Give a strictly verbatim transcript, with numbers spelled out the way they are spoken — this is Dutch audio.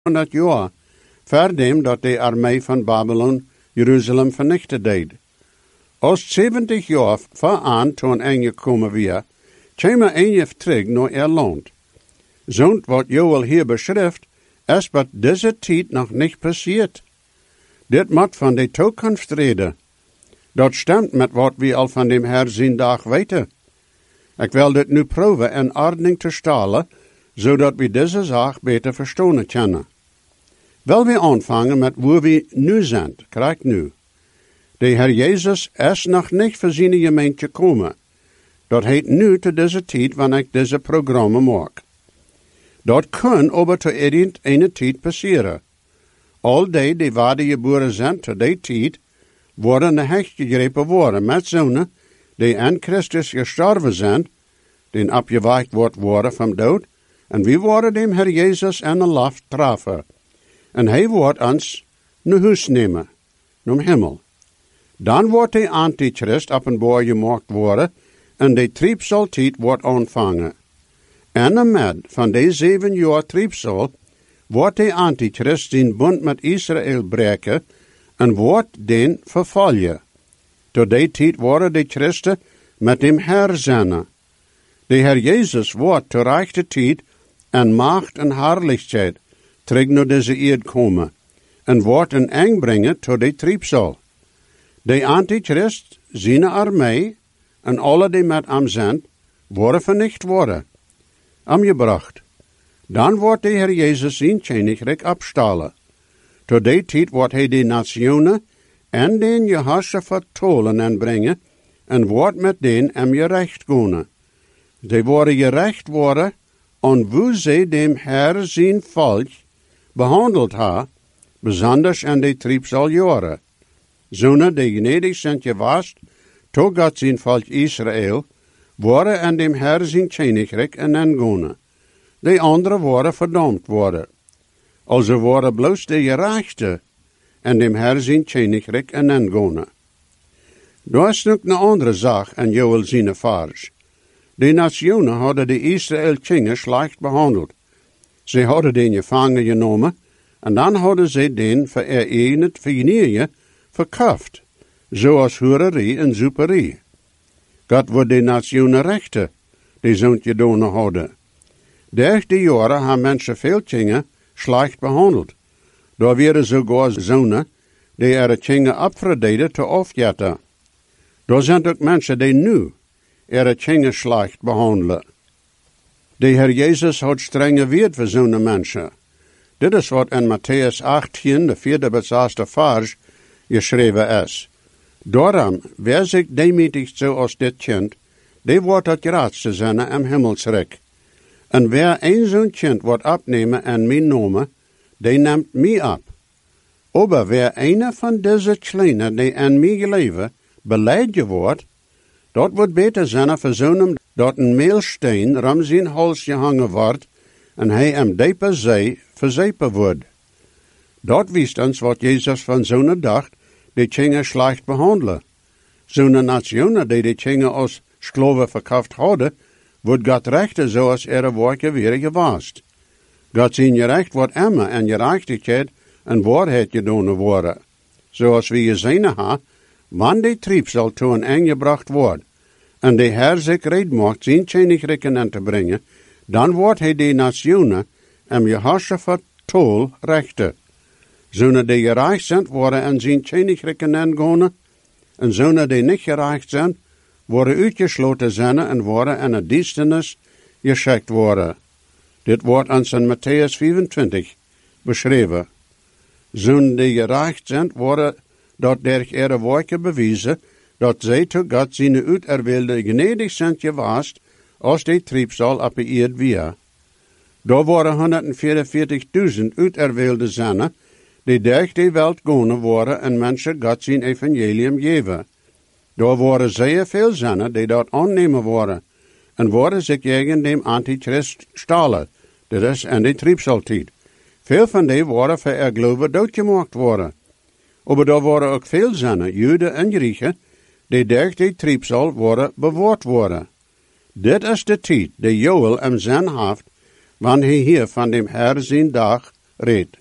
honderd jaar, verdem dat de armee van Babylon Jeruzalem vernichtet deed. Als zeventig jaar vooraan toen Enge komen weer, kwam Enge terug naar er land. Zo'n wat Joel hier beschrijft, is wat deze tijd nog niet passiert. Dit moet van de toekomst reden. Dat stemt met wat we al van dem Herr zijn dag weten. Ik wil dit nu proeven in ordning te stellen, zodat we deze zaak beter verstaan kunnen. Wil we aanvangen met waar we nu zijn, krijg nu. De Heer Jezus is nog niet voor zijn gemeente gekomen. Dat heet nu te deze tijd, wanneer ik deze programma maak. Dat kan over te irgendeine tijd passeren. Al die die waarde geboren zijn te die tijd, worden de hecht gegrepen worden met zonen die in Christus gestorven zijn, die opgewekt wordt worden van dood, en wie worden dem Heer Jezus in de lof treffen. En hij wordt ons naar huis nemen, naar hemel. Dan wordt de antichrist openbaar gemaakt worden, en de triebsaltijd wordt ontvangen. En de med van de zeven jaar triebsal wordt de antichrist zijn bund met Israël breken, en wordt den vervolgen. Tot die tijd worden de christen met hem herzennen. De Heer Jezus wordt ter rechte tijd en macht en herrlichheid terug naar deze eerd komen, en wordt een eng brengen tot de triebsal. De antichrist, zijn armee, en alle die met hem zijn, worden vernicht worden. Omgebracht. Dan wordt de Heer Jezus zijn koninkrijk opstalen. Tot die tijd wordt hij de nationen en den Jehoshaphat tolen aanbrengen, en wordt met den hem gerecht gaan. Ze worden gerecht worden, en hoe ze dem Herr zijn volk behandeld ha, besonders in de triebsal jaren. Zonen die gnedig zijn geweest, tot God zijn volk Israël, worden in dem Herr zijn koninkrijk en aangaan. De anderen worden verdampt worden. Also worden bloos de gerechte en dem Herr zijn koninkrijk en aangaan. Daar is nog een andere zaak in Joel zijn vers. De nationen hadden de Israël kingen slecht behandeld. Ze hadden den gevangen genomen, en dan hadden ze den verenigd vernieuwen verkocht, zoals hurerie en zuperie. God wordt de nationen rechten, die zo'n gedaan hadden. Dertig jaren hebben mensen veel kingen slecht behandeld. Daar werden sogar zonen die er kingen afverdeden te afjatten. Daar zijn ook mensen die nu er kingen slecht behandelen. De Heer Jezus had strenge weerd voor zo'n mensen. Dit is wat in Matthäus achttien, de vierde bis zesde vers, geschreven is. Daarom, wer zich demütigt zoals dit kind, die wordt het grootste zijn im hemelsrijk. En wer een zo'n kind wordt opnemen en mij noemen, die neemt mij op. Aber wer een van deze kleine die in mij leven, beleid wordt, dat wordt beter zijn voor zo'n dat een meelsteen ram zijn hals gehangen wordt, en hij hem diepe zee verzepen wordt. Dat wist ons wat Jezus van zo'n dacht, die kingen slecht behandelen. Zo'n nationen die die kingen als slaven verkocht hadden, wordt God rechten zoals er werken weer geweest. God zijn gerecht wordt immer en gerechtigheid en waarheid gedaan worden. Zoals we gezien hebben, wanneer die triebsal toe een aangebracht wordt, en de Heer zich reed maakt zijn koninkrijk aan te brengen, dan wordt hij de nationen en Jehoshaphat tol rechten. Zonen die gerecht zijn, worden in zijn koninkrijk aangaan, en zonen die niet gerecht zijn, worden uitgesloten zijn en worden in de duisternis geschikt worden. Dit wordt ons in Matthäus vijfentwintig beschreven. Zonen die gerecht zijn, worden dat der ihre werken bewijzen, dat zij tot God zijn uiterwilde gnedig zijn geweest, als die triebsal op de eerd weer. Daar worden honderdvierenveertigduizend uiterwilde zinnen, die durch die welt gaan worden en mensen God zijn evangelium geven. Daar worden zeer veel zinnen die dat aannemen worden, en worden zich tegen dem antichrist stalen, dat is in de triebsaltijd. Veel van die worden voor er geloven doodgemaakt worden. Maar daar worden ook veel zinnen, Joden en Grieken, die durch die triebsal worden bewaard worden. Dit is de tijd die Joel hem zijn heeft, wanneer hij hier van dem Herr zijn dag red.